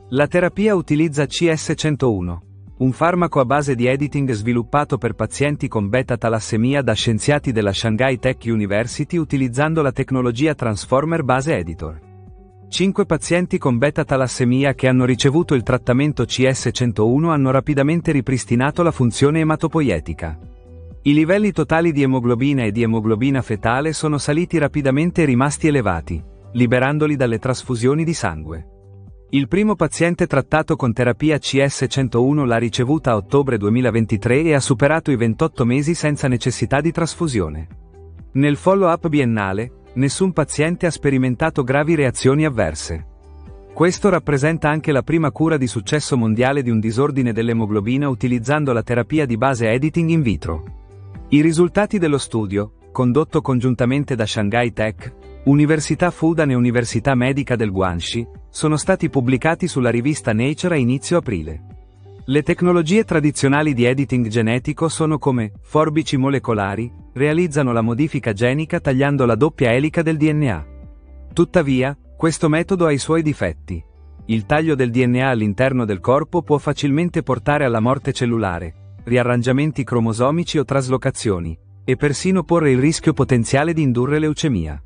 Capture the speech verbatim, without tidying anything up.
La terapia utilizza C S centouno, un farmaco a base di editing sviluppato per pazienti con beta-talassemia da scienziati della Shanghai Tech University utilizzando la tecnologia Transformer Base Editor. Cinque pazienti con beta-talassemia che hanno ricevuto il trattamento C S centouno hanno rapidamente ripristinato la funzione ematopoietica. I livelli totali di emoglobina e di emoglobina fetale sono saliti rapidamente e rimasti elevati, liberandoli dalle trasfusioni di sangue. Il primo paziente trattato con terapia C S centouno l'ha ricevuta a ottobre duemilaventitré e ha superato i ventotto mesi senza necessità di trasfusione. Nel follow-up biennale, nessun paziente ha sperimentato gravi reazioni avverse. Questo rappresenta anche la prima cura di successo mondiale di un disordine dell'emoglobina utilizzando la terapia di base editing in vitro. I risultati dello studio, condotto congiuntamente da Shanghai Tech, Università Fudan e Università Medica del Guangxi, sono stati pubblicati sulla rivista Nature a inizio aprile. Le tecnologie tradizionali di editing genetico sono come forbici molecolari, realizzano la modifica genica tagliando la doppia elica del D N A. Tuttavia, questo metodo ha i suoi difetti. Il taglio del D N A all'interno del corpo può facilmente portare alla morte cellulare, riarrangiamenti cromosomici o traslocazioni, e persino porre il rischio potenziale di indurre leucemia.